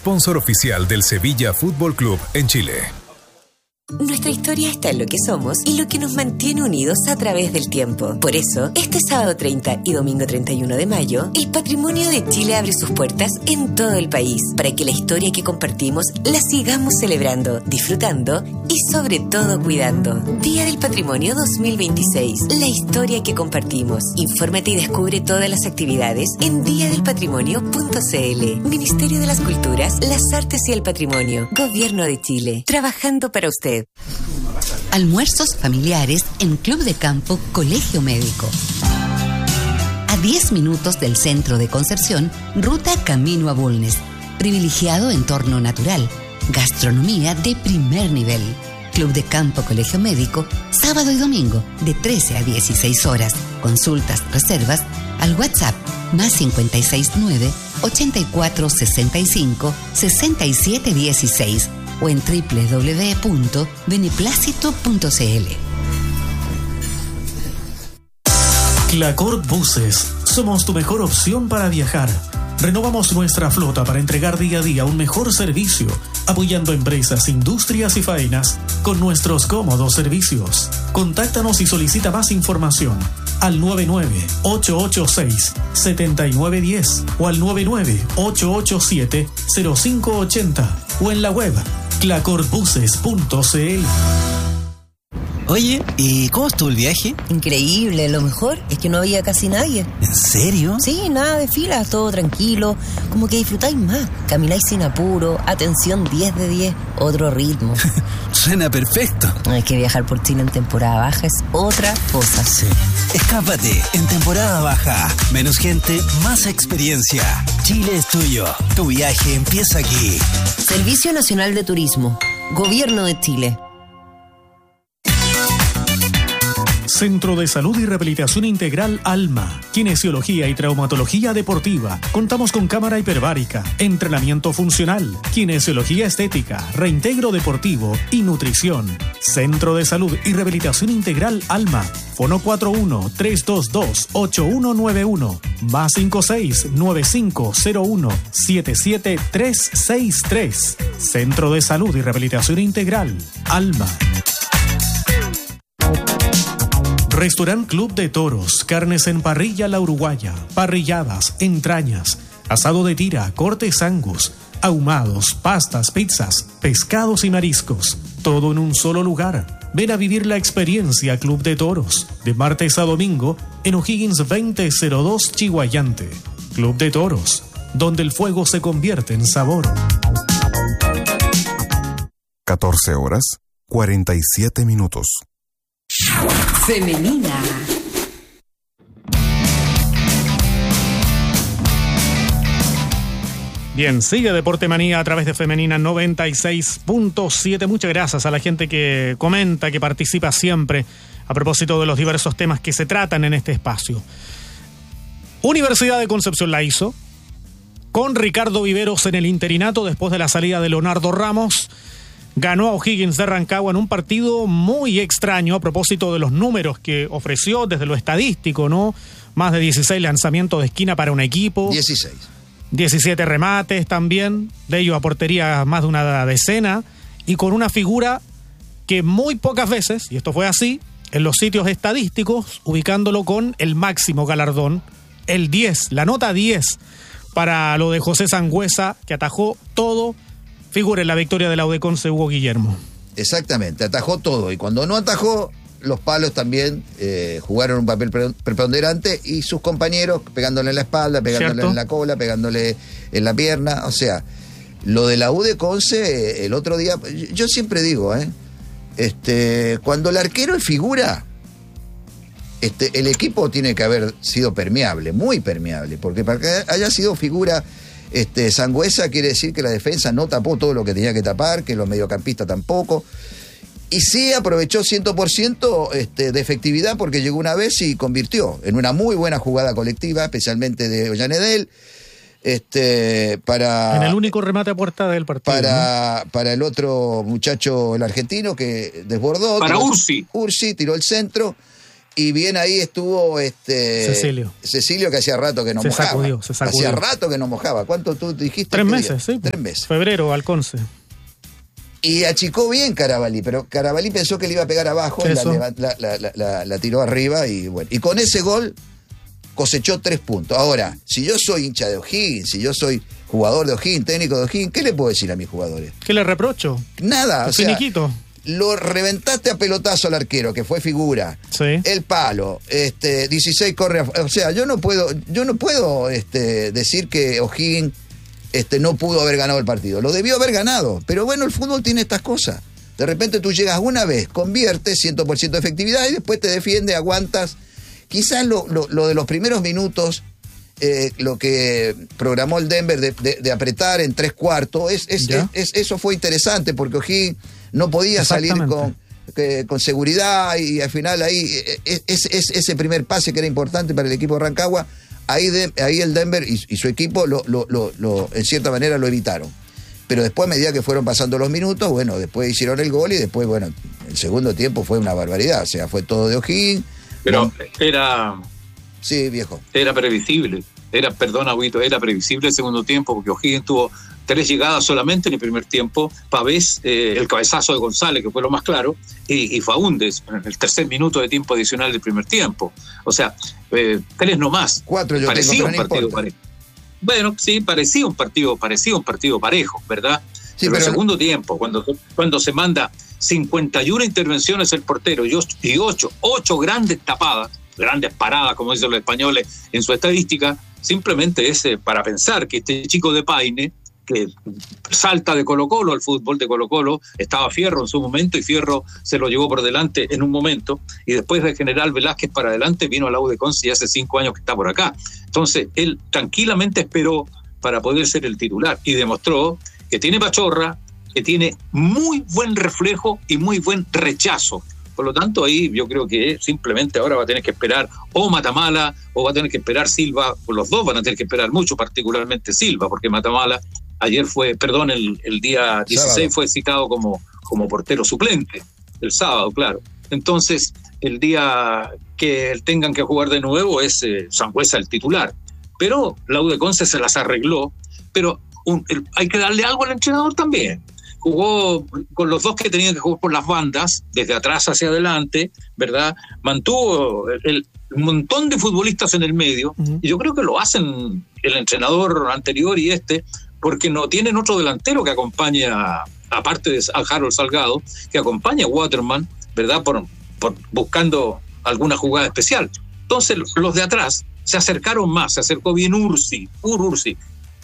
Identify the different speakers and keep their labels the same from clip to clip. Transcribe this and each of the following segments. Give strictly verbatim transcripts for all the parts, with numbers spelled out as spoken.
Speaker 1: sponsor oficial del Sevilla Fútbol Club en Chile.
Speaker 2: Nuestra historia está en lo que somos y lo que nos mantiene unidos a través del tiempo. Por eso, este sábado treinta y domingo treinta y uno de mayo, el Patrimonio de Chile abre sus puertas en todo el país para que la historia que compartimos la sigamos celebrando, disfrutando y sobre todo cuidando. Día del Patrimonio dos mil veintiséis. La historia que compartimos. Infórmate y descubre todas las actividades en día del patrimonio punto c l. Ministerio de las Culturas, las Artes y el Patrimonio. Gobierno de Chile. Trabajando para usted.
Speaker 3: Almuerzos familiares en Club de Campo Colegio Médico. A diez minutos del centro de Concepción, ruta camino a Bulnes. Privilegiado entorno natural. Gastronomía de primer nivel. Club de Campo Colegio Médico, sábado y domingo, de trece a dieciséis horas. Consultas, reservas, al WhatsApp, más cinco seis nueve, ochenta y cuatro sesenta y cinco, sesenta y siete dieciséis. O en doble u doble u doble u punto beneplácito punto c l.
Speaker 4: Clacor Buses. Somos tu mejor opción para viajar. Renovamos nuestra flota para entregar día a día un mejor servicio, apoyando empresas, industrias y faenas con nuestros cómodos servicios. Contáctanos y solicita más información al nueve nueve, ocho ocho seis, siete nueve uno cero o al nueve nueve, ocho ocho siete, cero cinco ocho cero o en la web clacorbuses punto c l.
Speaker 5: Oye, ¿y cómo estuvo el viaje?
Speaker 6: Increíble, lo mejor es que no había casi nadie.
Speaker 5: ¿En serio?
Speaker 6: Sí, nada de filas, todo tranquilo, como que disfrutáis más, camináis sin apuro, atención diez de diez, otro ritmo.
Speaker 5: Suena perfecto.
Speaker 6: Es que viajar por Chile en temporada baja es otra cosa.
Speaker 5: Sí. Escápate en temporada baja. Menos gente, más experiencia. Chile es tuyo. Tu viaje empieza aquí.
Speaker 6: Servicio Nacional de Turismo. Gobierno de Chile.
Speaker 4: Centro de Salud y Rehabilitación Integral Alma, Kinesiología y Traumatología Deportiva. Contamos con cámara hiperbárica, entrenamiento funcional, kinesiología estética, reintegro deportivo y nutrición. Centro de Salud y Rehabilitación Integral Alma. Fono cuatro uno, tres dos dos, ocho uno nueve uno, más cinco seis, nueve cinco cero uno, siete siete tres seis tres. Centro de Salud y Rehabilitación Integral Alma. Restaurant Club de Toros, carnes en parrilla La Uruguaya, parrilladas, entrañas, asado de tira, cortes Angus, ahumados, pastas, pizzas, pescados y mariscos, todo en un solo lugar. Ven a vivir la experiencia Club de Toros, de martes a domingo en O'Higgins veinte cero dos Chihuayante. Club de Toros, donde el fuego se convierte en sabor.
Speaker 7: catorce horas, cuarenta y siete minutos.
Speaker 3: Femenina.
Speaker 4: Bien, sigue Deporte Manía a través de Femenina noventa y seis punto siete. Muchas gracias a la gente que comenta, que participa siempre a propósito de los diversos temas que se tratan en este espacio. Universidad de Concepción la hizo con Ricardo Viveros en el interinato después de la salida de Leonardo Ramos. Ganó a O'Higgins de Rancagua en un partido muy extraño a propósito de los números que ofreció desde lo estadístico, ¿no? Más de dieciséis lanzamientos de esquina para un equipo.
Speaker 8: dieciséis.
Speaker 4: diecisiete remates también, de ellos a portería más de una decena, y con una figura que muy pocas veces, y esto fue así, en los sitios estadísticos, ubicándolo con el máximo galardón, el diez, la nota diez, para lo de José Sangüesa, que atajó todo. Figura en la victoria de la U D Conce, Hugo Guillermo.
Speaker 8: Exactamente, atajó todo. Y cuando no atajó, los palos también eh, jugaron un papel pre- preponderante y sus compañeros pegándole en la espalda, pegándole ¿Cierto? en la cola, pegándole en la pierna. O sea, lo de la U D Conce, el otro día, yo siempre digo, ¿eh? Este, cuando el arquero es figura, este, el equipo tiene que haber sido permeable, muy permeable, porque para que haya sido figura... Este, Sangüesa quiere decir que la defensa no tapó todo lo que tenía que tapar, que los mediocampistas tampoco. Y sí aprovechó cien por ciento este, de efectividad porque llegó una vez y convirtió en una muy buena jugada colectiva, especialmente de Ollanedel. Este, para,
Speaker 4: en el único remate a puerta del partido.
Speaker 8: Para, ¿no? para el otro muchacho, el argentino, que desbordó.
Speaker 9: Para
Speaker 8: tiró,
Speaker 9: Ursi.
Speaker 8: Ursi tiró el centro. Y bien ahí estuvo este
Speaker 4: Cecilio.
Speaker 8: Cecilio, que hacía rato que no
Speaker 4: se
Speaker 8: mojaba.
Speaker 4: Sacudió, se sacudió.
Speaker 8: Hacía rato que no mojaba. ¿Cuánto tú dijiste?
Speaker 4: Tres meses, sí.
Speaker 8: Tres meses.
Speaker 4: Febrero, Alconce.
Speaker 8: Y achicó bien Carabalí, pero Carabalí pensó que le iba a pegar abajo y la, la, la, la, la, la tiró arriba y bueno. Y con ese gol cosechó tres puntos. Ahora, si yo soy hincha de O'Higgins, si yo soy jugador de O'Higgins, técnico de O'Higgins, ¿qué le puedo decir a mis jugadores?
Speaker 4: ¿Qué le reprocho?
Speaker 8: Nada, o sea,
Speaker 4: finiquito.
Speaker 8: Lo reventaste a pelotazo al arquero, que fue figura.
Speaker 4: Sí.
Speaker 8: El palo, este, dieciséis corre, a, o sea, yo no puedo, yo no puedo este, decir que O'Higgins este, no pudo haber ganado el partido. Lo debió haber ganado, pero bueno, el fútbol tiene estas cosas. De repente tú llegas una vez, conviertes cien por ciento de efectividad y después te defiende, aguantas. Quizás lo, lo, lo de los primeros minutos, eh, lo que programó el Denver de, de, de apretar en tres cuartos, es, es, es, es, eso fue interesante porque O'Higgins no podía salir con, que, con seguridad y al final ahí es, es, es ese primer pase que era importante para el equipo de Rancagua, ahí, de, ahí el Denver y, y su equipo lo, lo, lo, lo, en cierta manera lo evitaron. Pero después, a medida que fueron pasando los minutos, bueno, después hicieron el gol y después, bueno, el segundo tiempo fue una barbaridad, o sea, fue todo de O'Higgins.
Speaker 9: Pero era...
Speaker 8: Sí, viejo.
Speaker 9: Era previsible, era, perdón, Agüito, era previsible el segundo tiempo porque O'Higgins tuvo tres llegadas solamente en el primer tiempo, Pavés, eh, el cabezazo de González, que fue lo más claro, y, y Faúndez en el tercer minuto de tiempo adicional del primer tiempo. O sea, eh, tres nomás.
Speaker 8: Cuatro yo
Speaker 9: parecía
Speaker 8: tengo,
Speaker 9: un
Speaker 8: pero no
Speaker 9: partido
Speaker 8: importa.
Speaker 9: parejo. Bueno, sí, parecía un partido, parecía un partido parejo, ¿verdad?
Speaker 8: Sí,
Speaker 9: pero,
Speaker 8: pero
Speaker 9: el
Speaker 8: no...
Speaker 9: segundo tiempo, cuando, cuando se manda cincuenta y una intervenciones el portero y ocho, y ocho, ocho grandes tapadas, grandes paradas, como dicen los españoles en su estadística, simplemente es eh, para pensar que este chico de Paine, que salta de Colo-Colo al fútbol de Colo-Colo, estaba Fierro en su momento y Fierro se lo llevó por delante en un momento y después de General Velázquez para adelante vino a la U de Conce y hace cinco años que está por acá. Entonces él tranquilamente esperó para poder ser el titular y demostró que tiene pachorra, que tiene muy buen reflejo y muy buen rechazo. Por lo tanto, ahí yo creo que simplemente ahora va a tener que esperar o Matamala o va a tener que esperar Silva, o los dos van a tener que esperar mucho, particularmente Silva, porque Matamala ayer fue, perdón, el, el día dieciséis sábado. Fue citado como, como portero suplente, el sábado, claro. Entonces, el día que tengan que jugar de nuevo es eh, Sangüesa el titular. Pero la U de Conce se las arregló, pero un, el, hay que darle algo al entrenador también. Jugó con los dos que tenían que jugar por las bandas, desde atrás hacia adelante, ¿verdad? Mantuvo el, el montón de futbolistas en el medio, uh-huh. y yo creo que lo hacen el entrenador anterior y este, porque no tienen otro delantero que acompañe, a, aparte de Harold Salgado, que acompañe a Waterman, ¿verdad? Por, por buscando alguna jugada especial. Entonces, los de atrás se acercaron más, se acercó bien Ursi, Ur Ursi.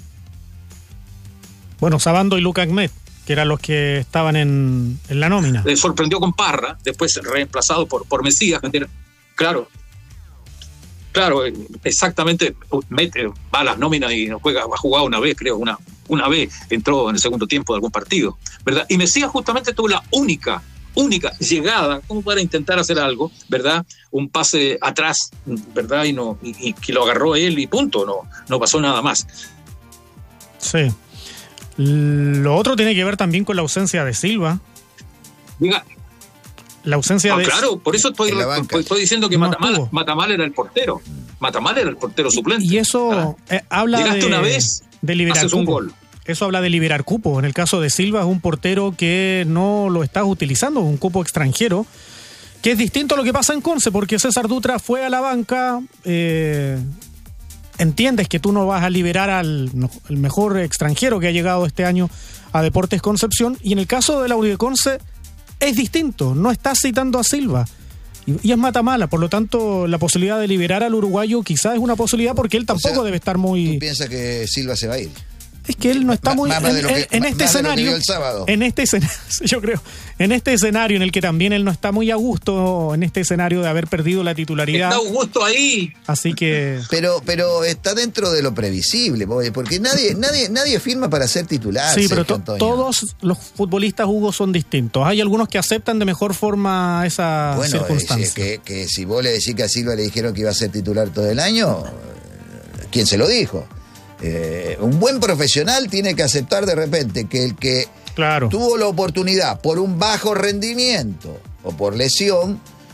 Speaker 4: Bueno, Sabando y Luca Ahmed, que eran los que estaban en, en la nómina.
Speaker 9: Le sorprendió con Parra, después reemplazado por, por Mesías. Claro, claro, exactamente, mete, va a las nóminas y juega, ha jugado una vez, creo, una, una vez entró en el segundo tiempo de algún partido, ¿verdad? Y Mesías justamente tuvo la única, única llegada, como para intentar hacer algo, ¿verdad? Un pase atrás, ¿verdad? Y no, y, y que lo agarró él y punto, no, no pasó nada más.
Speaker 4: Sí. Lo otro tiene que ver también con la ausencia de Silva.
Speaker 9: Diga.
Speaker 4: La ausencia
Speaker 9: ah,
Speaker 4: de...
Speaker 9: Claro, por eso estoy, estoy diciendo que no Matamala, Matamala era el portero. Matamala era el portero suplente.
Speaker 4: Y eso ah. eh, habla
Speaker 9: Llegaste
Speaker 4: de,
Speaker 9: una vez,
Speaker 4: de liberar
Speaker 9: haces
Speaker 4: cupo.
Speaker 9: un gol.
Speaker 4: Eso habla de liberar cupo. En el caso de Silva es un portero que no lo estás utilizando, un cupo extranjero, que es distinto a lo que pasa en Conce, porque César Dutra fue a la banca... Eh, entiendes que tú no vas a liberar al el mejor extranjero que ha llegado este año a Deportes Concepción, y en el caso de la U de Conce es distinto, no estás citando a Silva y, y es Matamala, por lo tanto la posibilidad de liberar al uruguayo quizás es una posibilidad porque él tampoco o sea, debe estar muy...
Speaker 8: ¿Tú piensas que Silva se va a ir?
Speaker 4: Es que él no está muy...
Speaker 8: Más, más
Speaker 4: en,
Speaker 8: que,
Speaker 4: en este escenario... En este escenario, yo creo, en este escenario en el que también él no está muy a gusto, en este escenario de haber perdido la titularidad.
Speaker 9: Está a gusto ahí.
Speaker 4: Así que...
Speaker 8: Pero, pero está dentro de lo previsible, porque nadie, nadie, nadie firma para ser titular.
Speaker 4: Sí, pero to- todos los futbolistas, Hugo, son distintos. Hay algunos que aceptan de mejor forma esa
Speaker 8: bueno,
Speaker 4: circunstancia.
Speaker 8: Es que, que si vos le decís que a Silva le dijeron que iba a ser titular todo el año, ¿quién se lo dijo? Eh, un buen profesional tiene que aceptar de repente que el que
Speaker 4: claro.
Speaker 8: tuvo la oportunidad por un bajo rendimiento o por lesión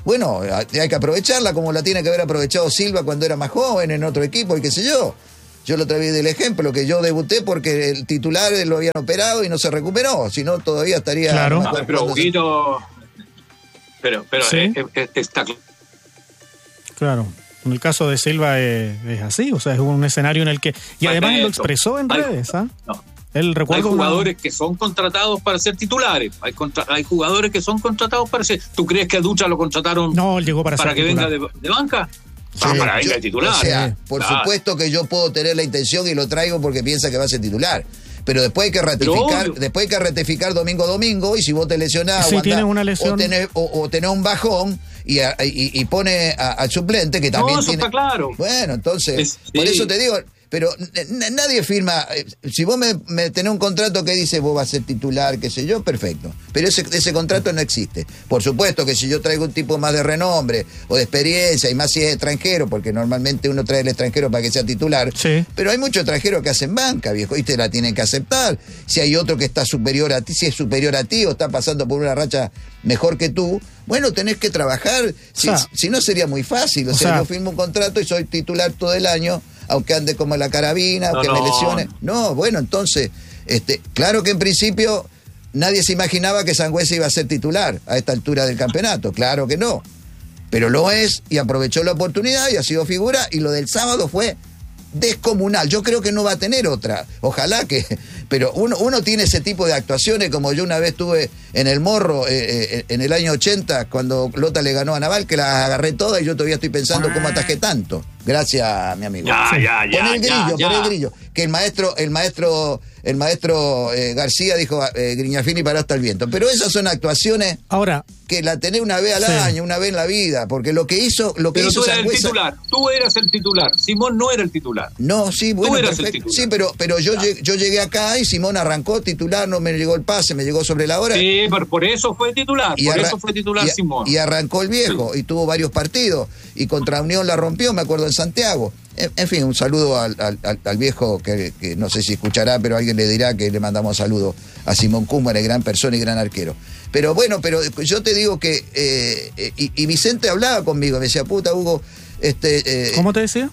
Speaker 8: bueno, hay que aprovecharla como la tiene que haber aprovechado Silva cuando era más joven en otro equipo y qué sé yo. Yo lo traía del ejemplo, que yo debuté porque el titular lo habían operado y no se recuperó, si no todavía estaría...
Speaker 9: Claro, no, pero Huguito... Pero, pero
Speaker 4: ¿sí?
Speaker 9: es, es, está claro.
Speaker 4: Claro, en el caso de Silva es, es así, o sea, es un escenario en el que... Y además él lo expresó en
Speaker 9: hay,
Speaker 4: redes, ¿ah?
Speaker 9: No.
Speaker 4: El recuerdo
Speaker 9: hay jugadores
Speaker 4: una...
Speaker 9: que son contratados para ser titulares, hay, contra, hay jugadores que son contratados para ser... ¿Tú crees que a Ducha lo contrataron
Speaker 4: no, él llegó para,
Speaker 9: para
Speaker 4: ser
Speaker 9: que
Speaker 4: titular.
Speaker 9: venga de, de banca?
Speaker 8: Sí,
Speaker 9: ah, para
Speaker 8: yo,
Speaker 9: venga de titular.
Speaker 8: O sea, por
Speaker 9: claro.
Speaker 8: supuesto que yo puedo tener la intención y lo traigo porque piensa que va a ser titular. Pero después hay que ratificar, después hay que ratificar domingo a domingo, y si vos te lesionás
Speaker 4: si
Speaker 8: o,
Speaker 4: tienes una lesión,
Speaker 8: o, tenés, o, o tenés un bajón y, a, y, y pone al suplente que también
Speaker 9: no, eso
Speaker 8: tiene...
Speaker 9: está claro.
Speaker 8: Bueno, entonces,
Speaker 9: es,
Speaker 8: por
Speaker 9: sí.
Speaker 8: eso te digo, pero n- nadie firma. Si vos me, me tenés un contrato que dice vos vas a ser titular, qué sé yo, perfecto. Pero ese, ese contrato no existe. Por supuesto que si yo traigo un tipo más de renombre o de experiencia, y más si es extranjero, porque normalmente uno trae el extranjero para que sea titular,
Speaker 4: sí.
Speaker 8: Pero hay muchos extranjeros que hacen banca, viejo, y te la tienen que aceptar. Si hay otro que está superior a ti, si es superior a ti o está pasando por una racha mejor que tú, bueno, tenés que trabajar. Si, o sea, si no sería muy fácil. O, o sea, sea, yo firmo un contrato y soy titular todo el año, aunque ande como la carabina, aunque no, me lesione. No, bueno, entonces, este, claro que en principio nadie se imaginaba que Sangüesa iba a ser titular a esta altura del campeonato, claro que no. Pero lo es y aprovechó la oportunidad y ha sido figura, y lo del sábado fue descomunal. Yo creo que no va a tener otra, ojalá que, pero uno, uno tiene ese tipo de actuaciones, como yo una vez tuve en el Morro eh, eh, en el año ochenta, cuando Lota le ganó a Naval, que las agarré todas y yo todavía estoy pensando cómo atajé tanto. Gracias, mi amigo.
Speaker 9: Ya,
Speaker 8: sí.
Speaker 9: ya, ya,
Speaker 8: pon el grillo,
Speaker 9: ya,
Speaker 8: pon
Speaker 9: ya.
Speaker 8: el grillo. Que el maestro, el maestro, el maestro eh, García dijo, eh, Grignafini paró hasta el viento. Pero esas son actuaciones
Speaker 4: ahora
Speaker 8: que la tenés una vez al sí. año, una vez en la vida, porque lo que hizo, lo que
Speaker 9: pero
Speaker 8: hizo
Speaker 9: tú eras
Speaker 8: Sangüesa...
Speaker 9: el titular, tú eras el titular, Simón no era el titular.
Speaker 8: No, sí, bueno,
Speaker 9: tú eras
Speaker 8: perfecto.
Speaker 9: El titular.
Speaker 8: Sí, pero, pero yo, llegué, yo llegué acá y Simón arrancó titular, no me llegó el pase, me llegó sobre la hora.
Speaker 9: Sí, pero por eso fue titular,
Speaker 8: y
Speaker 9: por
Speaker 8: arran-
Speaker 9: eso fue titular
Speaker 8: y,
Speaker 9: Simón.
Speaker 8: Y arrancó el viejo, sí. Y tuvo varios partidos, y contra Unión la rompió, me acuerdo, en Santiago. En, en fin, un saludo al, al, al viejo, que, que no sé si escuchará, pero alguien le dirá que le mandamos saludo a Simón Kumar, gran persona y gran arquero. Pero bueno, pero yo te digo que, eh, y, y Vicente hablaba conmigo, me decía, puta Hugo, este... Eh,
Speaker 4: ¿Cómo te decía?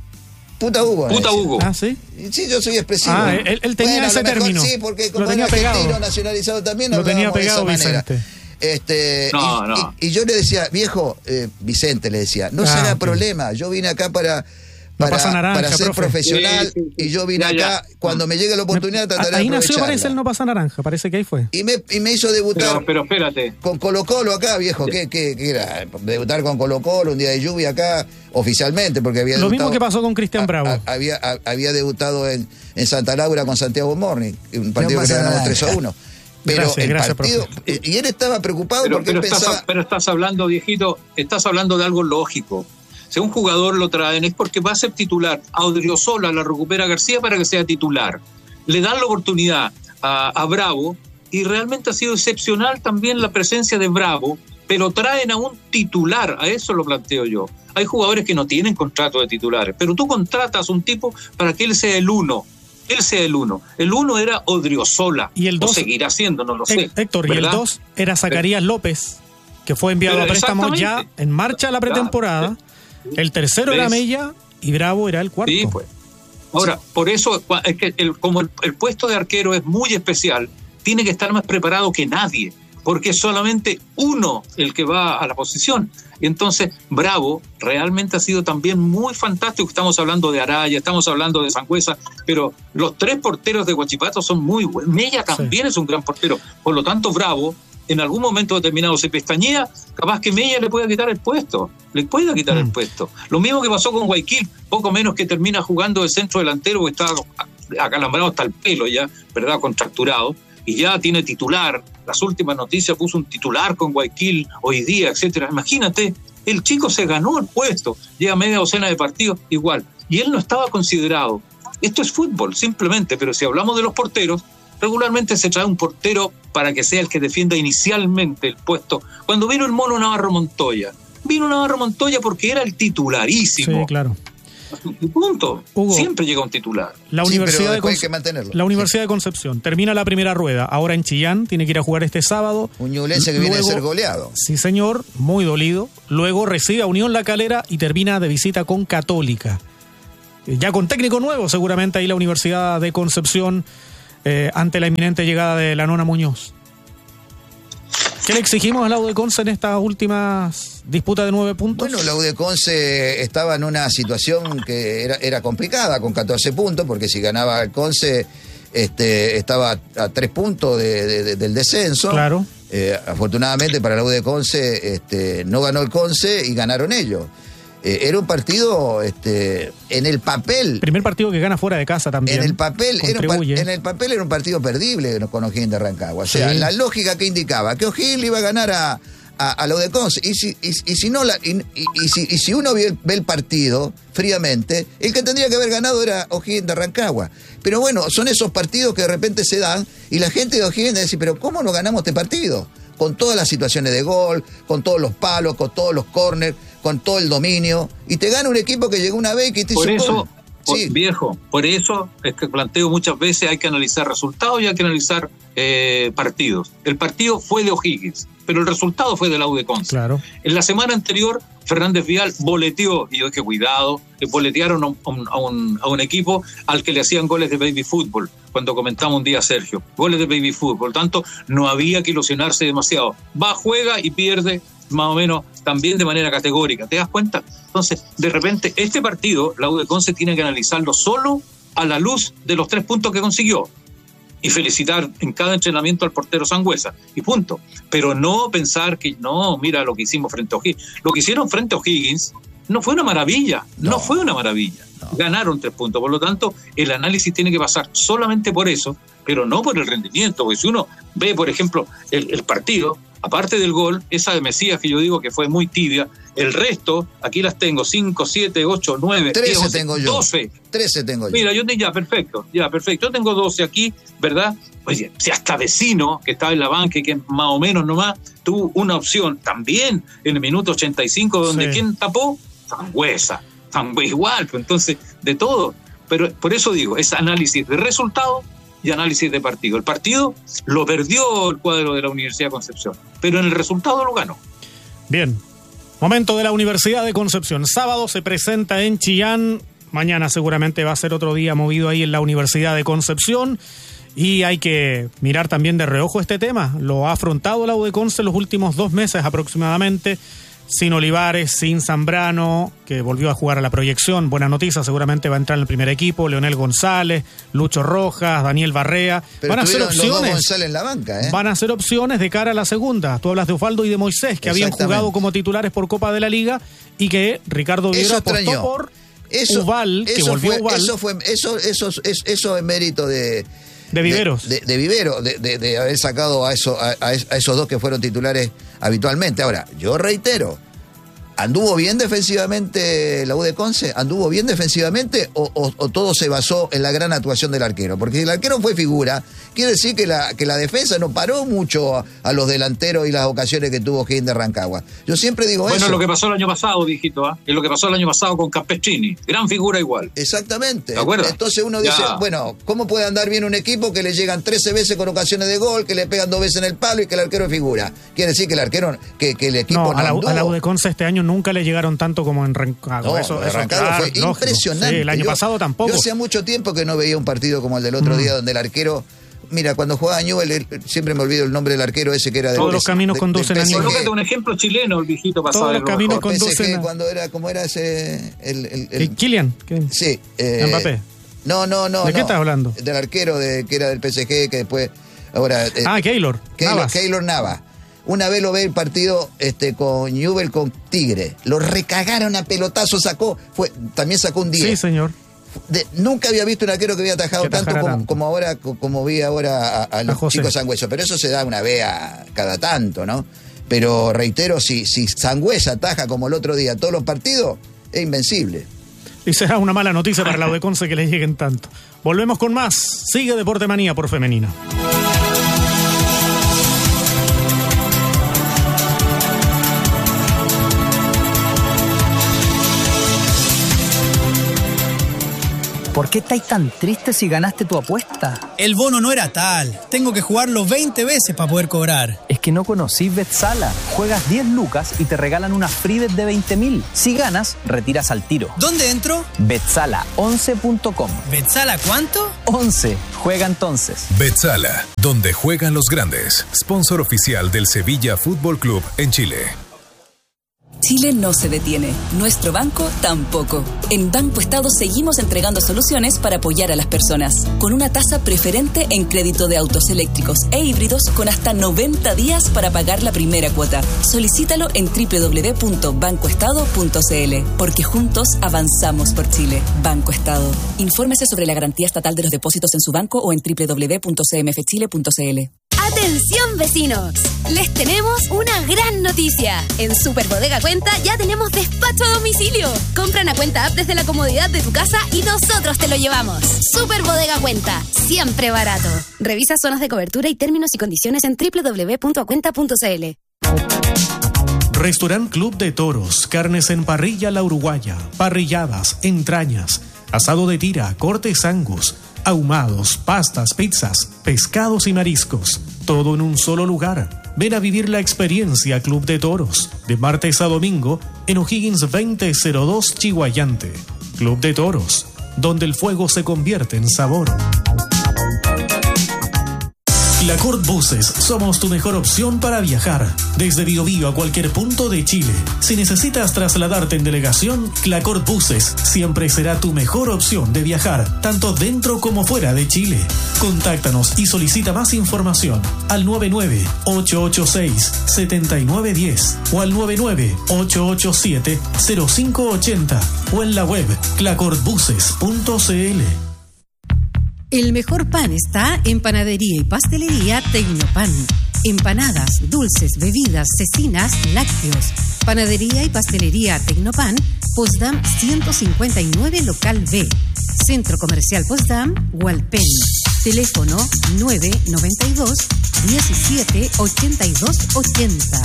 Speaker 8: Puta Hugo.
Speaker 9: Puta Hugo.
Speaker 4: Ah, sí.
Speaker 8: Sí, yo soy expresivo.
Speaker 4: Ah, él, él tenía
Speaker 8: bueno,
Speaker 4: ese
Speaker 8: mejor,
Speaker 4: término.
Speaker 8: Sí, porque como
Speaker 4: lo tenía
Speaker 8: era argentino
Speaker 4: pegado.
Speaker 8: nacionalizado también,
Speaker 4: lo tenía pegado
Speaker 8: de esa
Speaker 4: Vicente.
Speaker 8: manera. Este,
Speaker 9: no,
Speaker 8: y,
Speaker 9: no.
Speaker 8: Y, y yo le decía, viejo, eh, Vicente le decía, no ah, se haga okay. problema, yo vine acá para... Para,
Speaker 4: no naranja,
Speaker 8: para ser
Speaker 4: profe.
Speaker 8: profesional,
Speaker 9: sí, sí, sí.
Speaker 8: y yo vine
Speaker 9: ya,
Speaker 8: acá,
Speaker 9: ya.
Speaker 8: cuando me llegue la oportunidad trataré
Speaker 4: ahí
Speaker 8: de aprovecharla.
Speaker 4: nació, parece el no pasa naranja, parece que ahí fue.
Speaker 8: Y me, y me hizo debutar
Speaker 9: pero, pero espérate.
Speaker 8: con Colo Colo acá, viejo, ¿qué, qué, qué era? Debutar con Colo Colo un día de lluvia acá, oficialmente, porque había
Speaker 4: Lo
Speaker 8: debutado,
Speaker 4: mismo que pasó con Cristian Bravo.
Speaker 8: A, a, había, a, había debutado en, en Santa Laura con Santiago Morning, un partido no que ganamos tres a uno. Pero
Speaker 4: gracias,
Speaker 8: el
Speaker 4: gracias,
Speaker 8: partido,
Speaker 4: profe.
Speaker 8: y él estaba preocupado
Speaker 9: pero,
Speaker 8: porque
Speaker 9: pero
Speaker 8: él
Speaker 9: estás,
Speaker 8: pensaba...
Speaker 9: Pero estás hablando, viejito, estás hablando de algo lógico. Si un jugador lo traen es porque va a ser titular. A Odriozola la recupera García para que sea titular. Le dan la oportunidad a, a Bravo, y realmente ha sido excepcional también la presencia de Bravo, pero traen a un titular, a eso lo planteo yo. Hay jugadores que no tienen contrato de titulares, pero tú contratas a un tipo para que él sea el uno. Él sea el uno. El uno era Odriozola.
Speaker 4: Y el dos,
Speaker 9: o seguirá siendo, no lo sé.
Speaker 4: Héctor, ¿verdad? Y el dos era Zacarías López, que fue enviado pero a préstamo ya en marcha la pretemporada. El tercero era Mella y Bravo era el cuarto.
Speaker 9: Sí, pues. Ahora, por eso es que el, como el, el puesto de arquero es muy especial, tiene que estar más preparado que nadie, porque es solamente uno el que va a la posición. Y entonces Bravo realmente ha sido también muy fantástico. Estamos hablando de Araya, estamos hablando de Sangüesa, pero los tres porteros de Huachipato son muy buenos. Mella también sí. es un gran portero. Por lo tanto, Bravo, en algún momento determinado se pestañea, capaz que Mella le pueda quitar el puesto, le pueda quitar mm. el puesto. Lo mismo que pasó con Guayaquil, poco menos que termina jugando de centro delantero, que está acalambrado hasta el pelo ya, ¿verdad? Contracturado, y ya tiene titular. Las últimas noticias puso un titular con Guayaquil hoy día, etcétera. Imagínate, el chico se ganó el puesto, lleva media docena de partidos igual, y él no estaba considerado. Esto es fútbol, simplemente, pero si hablamos de los porteros, regularmente se trae un portero para que sea el que defienda inicialmente el puesto. Cuando vino el Mono Navarro Montoya, vino Navarro Montoya porque era el titularísimo.
Speaker 4: Sí, claro.
Speaker 9: Y punto.
Speaker 4: Hugo,
Speaker 9: siempre llega un titular.
Speaker 4: La
Speaker 8: sí,
Speaker 4: Universidad, de,
Speaker 8: hay que mantenerlo.
Speaker 4: La Universidad
Speaker 8: sí.
Speaker 4: de Concepción termina la primera rueda, ahora en Chillán, tiene que ir a jugar este sábado.
Speaker 8: Un ñublense que
Speaker 4: Luego,
Speaker 8: viene a ser goleado.
Speaker 4: Sí, señor, muy dolido. Luego recibe a Unión La Calera y termina de visita con Católica. Ya con técnico nuevo, seguramente ahí la Universidad de Concepción, eh, ante la inminente llegada de la Nona Muñoz. ¿Qué le exigimos al Audeconce en estas últimas disputas de nueve puntos?
Speaker 8: Bueno, la Audeconce estaba en una situación que era, era complicada, con catorce puntos, porque si ganaba el Conce este, estaba a, a tres puntos de, de, de, del descenso.
Speaker 4: Claro.
Speaker 8: Eh, afortunadamente para la Audeconce este, no ganó el Conce y ganaron ellos. Eh, era un partido este, en el papel.
Speaker 4: Primer partido que gana fuera de casa también.
Speaker 8: En el papel, era un, en el papel era un partido perdible con O'Higgins de Rancagua. O sea, sí. La lógica que indicaba que O'Higgins le iba a ganar a, a, a la Audeconce. Y si, y, y si no la, y, y, y, si, y si uno ve el, ve el partido fríamente, el que tendría que haber ganado era O'Higgins de Rancagua. Pero bueno, son esos partidos que de repente se dan y la gente de O'Higgins dice, pero ¿cómo no ganamos este partido? Con todas las situaciones de gol, con todos los palos, con todos los córners, con todo el dominio, y te gana un equipo que llegó una vez y que te hizo
Speaker 9: por eso,
Speaker 8: gol.
Speaker 9: Por,
Speaker 8: sí.
Speaker 9: Viejo, por eso es que planteo muchas veces hay que analizar resultados y hay que analizar eh, partidos. El partido fue de O'Higgins, pero el resultado fue de la Audeconce.
Speaker 4: Claro.
Speaker 9: En la semana anterior, Fernández Vial boleteó, y yo dije, cuidado, que boletearon a un, a, un, a un equipo al que le hacían goles de baby fútbol, cuando comentamos un día Sergio, goles de baby fútbol, por lo tanto, no había que ilusionarse demasiado. Va, juega y pierde, más o menos, también de manera categórica, ¿te das cuenta? Entonces, de repente, este partido, la Audeconce tiene que analizarlo solo a la luz de los tres puntos que consiguió. Y felicitar en cada entrenamiento al portero Sangüesa, y punto. Pero no pensar que, no, mira lo que hicimos frente a O'Higgins. Lo que hicieron frente a O'Higgins no fue una maravilla, no, no fue una maravilla. No. Ganaron tres puntos, por lo tanto, el análisis tiene que pasar solamente por eso, pero no por el rendimiento, porque si uno ve, por ejemplo, el, el partido, aparte del gol, esa de Mesías que yo digo que fue muy tibia, el resto, aquí las tengo, cinco, siete, ocho, nueve,
Speaker 8: trece tengo yo.
Speaker 9: doce.
Speaker 8: trece tengo yo.
Speaker 9: Mira, yo tengo, ya, perfecto, ya, perfecto. Yo tengo doce aquí, ¿verdad? Oye, si hasta Vecino, que estaba en la banca y que más o menos nomás tuvo una opción también en el minuto ochenta y cinco, donde sí. ¿Quién tapó? Sangüesa. Sangüesa igual, pues entonces, de todo. Pero por eso digo, es análisis de resultado y análisis de partido. El partido lo perdió el cuadro de la Universidad de Concepción, pero en el resultado lo ganó.
Speaker 4: Bien. Momento de la Universidad de Concepción. Sábado se presenta en Chillán. Mañana seguramente va a ser otro día movido ahí en la Universidad de Concepción. Y hay que mirar también de reojo este tema. Lo ha afrontado la Audeconce en los últimos dos meses aproximadamente. Sin Olivares, sin Zambrano, que volvió a jugar a la proyección. Buena noticia, seguramente va a entrar en el primer equipo. Leonel González, Lucho Rojas, Daniel Barrea.
Speaker 8: Pero
Speaker 4: van a ser opciones.
Speaker 8: Los dos González en la banca, ¿eh?
Speaker 4: Van a ser opciones de cara a la segunda. Tú hablas de Osvaldo y de Moisés, que habían jugado como titulares por Copa de la Liga y que Ricardo Viera apostó por
Speaker 8: eso,
Speaker 4: Ubal, que
Speaker 8: eso
Speaker 4: volvió
Speaker 8: fue,
Speaker 4: Ubal.
Speaker 8: Eso fue, eso, eso, eso, eso es mérito de...
Speaker 4: De Viveros.
Speaker 8: De, de, de Vivero, de, de, de haber sacado a, eso, a, a esos dos que fueron titulares habitualmente. Ahora, yo reitero, ¿anduvo bien defensivamente la Audeconce? ¿Anduvo bien defensivamente o, o, o todo se basó en la gran actuación del arquero? Porque si el arquero fue figura, quiere decir que la, que la defensa no paró mucho a, a los delanteros y las ocasiones que tuvo O'Higgins de Rancagua. Yo siempre digo
Speaker 9: bueno,
Speaker 8: eso.
Speaker 9: Bueno, lo que pasó el año pasado, dijito, ¿eh? Es lo que pasó el año pasado con Campestrini. Gran figura igual.
Speaker 8: Exactamente.
Speaker 9: ¿Te acuerdas?
Speaker 8: Entonces uno dice, ya. Bueno, ¿cómo puede andar bien un equipo que le llegan trece veces con ocasiones de gol, que le pegan dos veces en el palo y que el arquero es figura? Quiere decir que el arquero, que, que el equipo
Speaker 4: no,
Speaker 8: no
Speaker 4: a la,
Speaker 8: anduvo.
Speaker 4: a la Audeconce este año nunca le llegaron tanto como en Rancagua.
Speaker 8: No,
Speaker 4: eso, eso
Speaker 8: Rancagua fue
Speaker 4: lógico.
Speaker 8: impresionante.
Speaker 4: Sí, el año
Speaker 8: yo,
Speaker 4: pasado tampoco.
Speaker 8: Yo hacía mucho tiempo que no veía un partido como el del otro mm. día, donde el arquero... Mira, cuando jugaba Newell, siempre me olvido el nombre del arquero ese que era de
Speaker 4: Todos los caminos de, conducen a Newell.
Speaker 9: Colócate un ejemplo chileno, el viejito pasado.
Speaker 4: Todos los caminos conducen
Speaker 8: a... Cuando era, ¿cómo era ese? El, el, el...
Speaker 4: Kylian. ¿Qué?
Speaker 8: Sí. Eh,
Speaker 4: Mbappé.
Speaker 8: No, no, no.
Speaker 4: ¿De
Speaker 8: no.
Speaker 4: qué estás hablando?
Speaker 8: Del arquero de, que era del P S G, que después... ahora eh,
Speaker 4: Ah, Keylor.
Speaker 8: Keylor
Speaker 4: Navas.
Speaker 8: Keylor Navas. Una vez lo ve el partido este, con Newell con Tigre. Lo recagaron a pelotazo, sacó... fue También sacó un diez.
Speaker 4: Sí, señor.
Speaker 8: De, nunca había visto un arquero que había atajado que tanto como, tanto como ahora como vi ahora a, a los a chicos Sangüesa, pero eso se da una vez a cada tanto, ¿no? Pero reitero, si, si Sangüesa ataja como el otro día todos los partidos, es invencible.
Speaker 4: Y será una mala noticia para la Audeconce que le lleguen tanto. Volvemos con más. Sigue Deporte Manía por Femenina.
Speaker 10: ¿Por qué estáis tan tristes si ganaste tu apuesta?
Speaker 11: El bono no era tal. Tengo que jugarlo veinte veces para poder cobrar.
Speaker 10: Es que no conocís Betsala. Juegas diez lucas y te regalan una free bet de veinte mil. Si ganas, retiras al tiro.
Speaker 11: ¿Dónde entro?
Speaker 10: Betsala once punto com.
Speaker 11: ¿Betsala cuánto?
Speaker 10: once. Juega entonces.
Speaker 1: Betsala, donde juegan los grandes. Sponsor oficial del Sevilla Fútbol Club en Chile.
Speaker 12: Chile no se detiene, nuestro banco tampoco. En Banco Estado seguimos entregando soluciones para apoyar a las personas, con una tasa preferente en crédito de autos eléctricos e híbridos con hasta noventa días para pagar la primera cuota. Solicítalo en doble u doble u doble u punto banco estado punto c l, porque juntos avanzamos por Chile. Banco Estado. Infórmese sobre la garantía estatal de los depósitos en su banco o en doble u doble u doble u punto c m f chile punto c l.
Speaker 13: ¡Atención, vecinos! Les tenemos una gran noticia. En Super Bodega Cuenta ya tenemos despacho a domicilio. Compra una cuenta app desde la comodidad de tu casa y nosotros te lo llevamos. Super Bodega Cuenta, siempre barato. Revisa zonas de cobertura y términos y condiciones en doble u doble u doble u punto cuenta punto c l.
Speaker 4: Restaurant Club de Toros, carnes en parrilla La Uruguaya, parrilladas, entrañas, asado de tira, cortes angus, ahumados, pastas, pizzas, pescados y mariscos. Todo en un solo lugar. Ven a vivir la experiencia Club de Toros, de martes a domingo, en O'Higgins veinte cero dos Chihuayante. Club de Toros, donde el fuego se convierte en sabor. Clacort Buses, somos tu mejor opción para viajar. Desde Biobío a cualquier punto de Chile. Si necesitas trasladarte en delegación, Clacort Buses siempre será tu mejor opción de viajar, tanto dentro como fuera de Chile. Contáctanos y solicita más información al nueve nueve ocho ocho seis siete nueve uno cero o al nueve nueve ocho ocho siete cero cinco ocho cero o en la web clacort buses punto c l.
Speaker 14: El mejor pan está en Panadería y Pastelería Tecnopan. Empanadas, dulces, bebidas, cecinas, lácteos. Panadería y Pastelería Tecnopan, Potsdam ciento cincuenta y nueve, Local B. Centro Comercial Potsdam, Hualpén. Teléfono nueve nueve dos, diecisiete, ochenta y dos ochenta.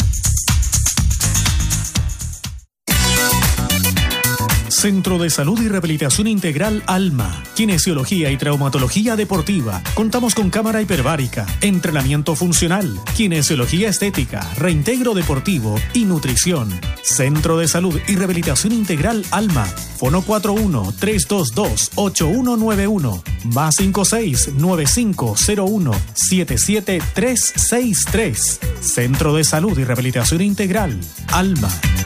Speaker 4: Centro de Salud y Rehabilitación Integral Alma, Kinesiología y Traumatología Deportiva. Contamos con cámara hiperbárica, entrenamiento funcional, kinesiología estética, reintegro deportivo y nutrición. Centro de Salud y Rehabilitación Integral Alma. Fono cuatro uno, tres dos dos, ocho uno nueve uno, más cinco seis, nueve cinco cero uno, siete siete tres seis tres. Centro de Salud y Rehabilitación Integral Alma.